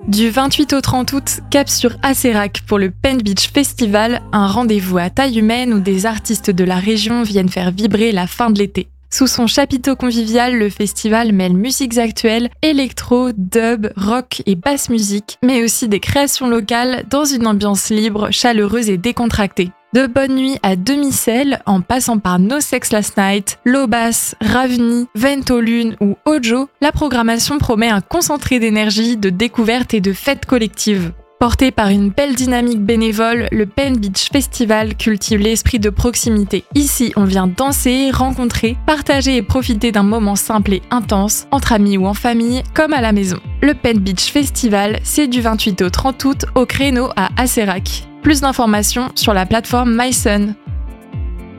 Du 28 au 30 août, cap sur Asserac pour le Pen Beach Festival, un rendez-vous à taille humaine où des artistes de la région viennent faire vibrer la fin de l'été. Sous son chapiteau convivial, le festival mêle musiques actuelles, électro, dub, rock et basse musique, mais aussi des créations locales dans une ambiance libre, chaleureuse et décontractée. De Bonne Nuit à Demi-Sel, en passant par No Sex Last Night, Lobas, Ravni, Vento Lune ou Ojo, la programmation promet un concentré d'énergie, de découverte et de fêtes collectives. Porté par une belle dynamique bénévole, le Pen Beach Festival cultive l'esprit de proximité. Ici, on vient danser, rencontrer, partager et profiter d'un moment simple et intense, entre amis ou en famille, comme à la maison. Le Pen Beach Festival, c'est du 28 au 30 août au créneau à Asserac. Plus d'informations sur la plateforme MySun.